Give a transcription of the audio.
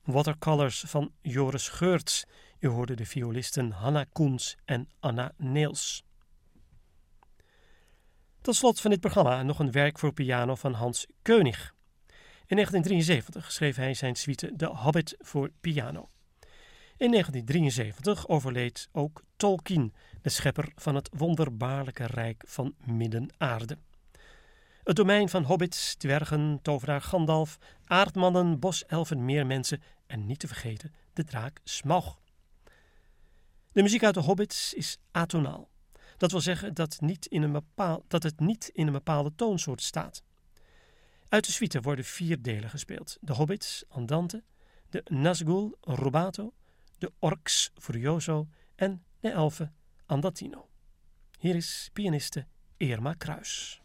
Watercolors van Joris Geurts. U hoorde de violisten Hanna Koens en Anna Neels. Tot slot van dit programma nog een werk voor piano van Hans Keunig. In 1973 schreef hij zijn suite De Hobbit voor piano. In 1973 overleed ook Tolkien, de schepper van het wonderbaarlijke rijk van Midden-Aarde. Het domein van hobbits, dwergen, tovenaar Gandalf, aardmannen, boselfen, meermensen en niet te vergeten de draak Smaug. De muziek uit de hobbits is atonaal. Dat wil zeggen dat het niet in een bepaalde toonsoort staat. Uit de suite worden 4 delen gespeeld. De hobbits, Andante, de Nazgul, Rubato, de orks, Furioso en de elfen, Andatino. Hier is pianiste Irma Kruis.